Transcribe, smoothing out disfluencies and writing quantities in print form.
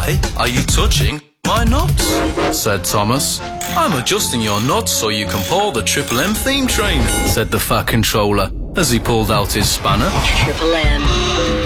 Why are you touching my nuts? Said Thomas. I'm adjusting your nuts so you can pull the Triple M theme train, said the Fat Controller as he pulled out his spanner. Triple M.